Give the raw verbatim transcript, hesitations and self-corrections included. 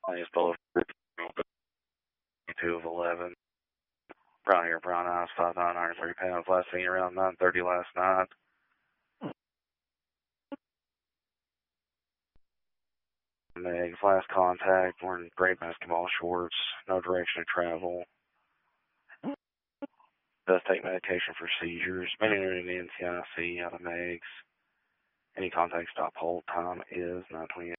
Highest below two of eleven. Brown hair, brown eyes, five nine, one hundred three pounds. Last seen around nine thirty last night. Megs, last contact, wearing gray basketball shorts, no direction of travel. Does take medication for seizures. Been entered in N C I C out of Megs. Any contact stop hold time is nine twenty-eight.